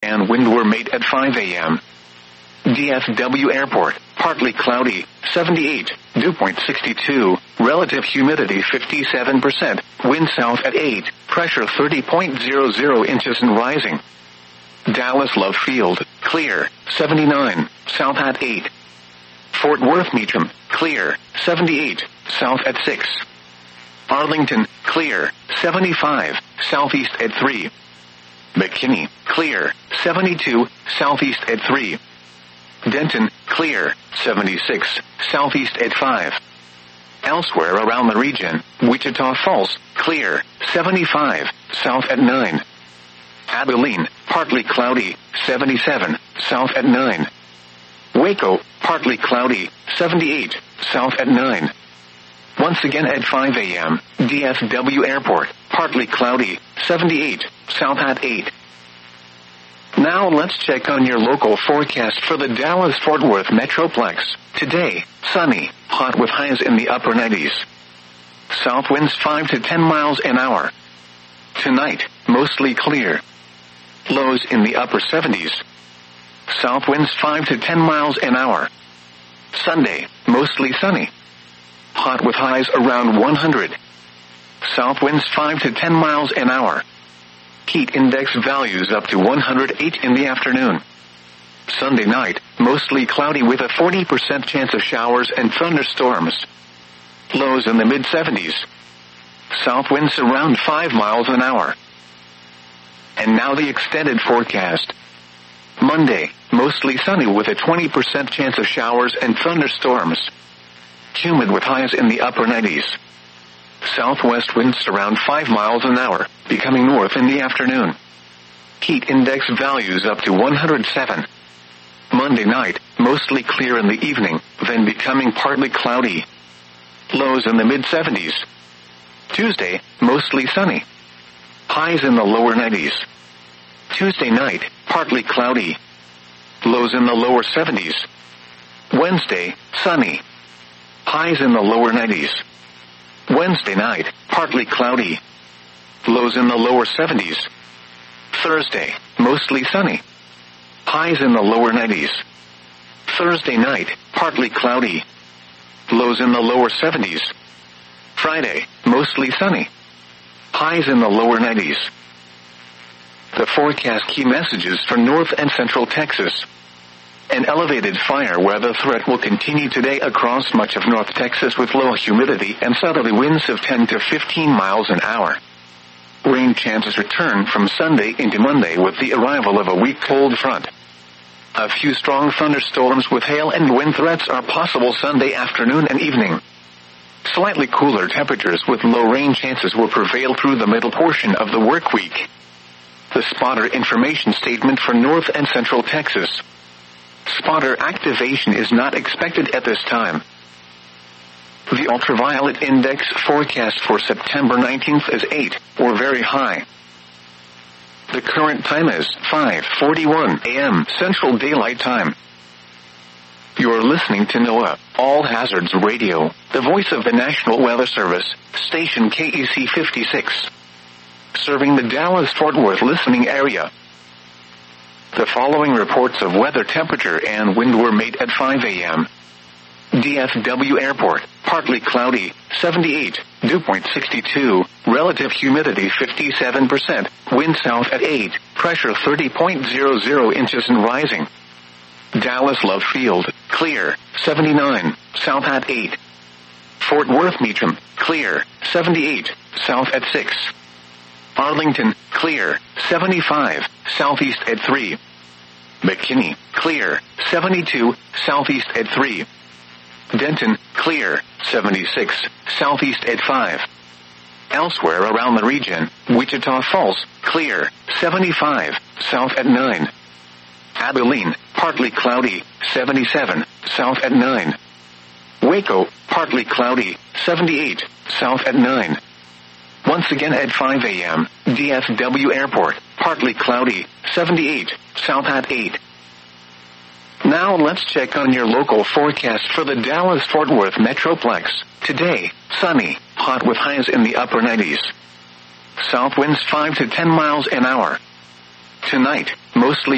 and wind were made at 5 a.m. DFW Airport, partly cloudy, 78, dew point 62, relative humidity 57%, wind south at 8, pressure 30.00 inches and rising. Dallas Love Field, clear, 79, south at 8. Fort Worth Meacham, clear, 78, south at 6. Arlington, clear, 75, southeast at 3. McKinney, clear, 72, southeast at 3. Denton, clear, 76, southeast at 5. Elsewhere around the region, Wichita Falls, clear, 75, south at 9. Abilene, partly cloudy, 77, south at 9. Waco, partly cloudy, 78, south at 9. Once again at 5 a.m., DFW Airport, partly cloudy, 78, south at 8. Now let's check on your local forecast for the Dallas-Fort Worth Metroplex. Today, sunny, hot with highs in the upper 90s. South winds 5 to 10 miles an hour. Tonight, mostly clear. Lows in the upper 70s. South winds 5 to 10 miles an hour. Sunday, mostly sunny. Hot with highs around 100. South winds 5 to 10 miles an hour. Heat index values up to 108 in the afternoon. Sunday night, mostly cloudy with a 40% chance of showers and thunderstorms. Lows in the mid-70s. South winds around 5 miles an hour. And now the extended forecast. Monday, mostly sunny with a 20% chance of showers and thunderstorms. Humid with highs in the upper 90s. Southwest winds around 5 miles an hour, becoming north in the afternoon. Heat index values up to 107. Monday night, mostly clear in the evening, then becoming partly cloudy. Lows in the mid-70s. Tuesday, mostly sunny. Highs in the lower 90s. Tuesday night, partly cloudy. Lows in the lower 70s. Wednesday, sunny. Highs in the lower 90s. Wednesday night, partly cloudy. Lows in the lower 70s. Thursday, mostly sunny. Highs in the lower 90s. Thursday night, partly cloudy. Lows in the lower 70s. Friday, mostly sunny. Highs in the lower 90s. The forecast key messages for North and Central Texas. An elevated fire weather threat will continue today across much of North Texas with low humidity and southerly winds of 10 to 15 miles an hour. Rain chances return from Sunday into Monday with the arrival of a weak cold front. A few strong thunderstorms with hail and wind threats are possible Sunday afternoon and evening. Slightly cooler temperatures with low rain chances will prevail through the middle portion of the work week. The spotter information statement for North and Central Texas. Spotter activation is not expected at this time. The ultraviolet index forecast for September 19th is 8, or very high. The current time is 5:41 a.m. Central Daylight Time. You're listening to NOAA, All Hazards Radio, the voice of the National Weather Service, station KEC 56. Serving the Dallas-Fort Worth listening area. The following reports of weather temperature and wind were made at 5 a.m. DFW Airport, partly cloudy, 78, dew point 62, relative humidity 57%, wind south at 8, pressure 30.00 inches and rising. Dallas Love Field, clear, 79, south at 8. Fort Worth Meacham, clear, 78, south at 6. Arlington, clear, 75, southeast at 3. McKinney, clear, 72, southeast at 3. Denton, clear, 76, southeast at 5. Elsewhere around the region, Wichita Falls, clear, 75, south at 9. Abilene, partly cloudy, 77, south at 9. Waco, partly cloudy, 78, south at 9. Once again at 5 a.m., DFW Airport, partly cloudy, 78, south at 8. Now let's check on your local forecast for the Dallas-Fort Worth Metroplex. Today, sunny, hot with highs in the upper 90s. South winds 5 to 10 miles an hour. Tonight, mostly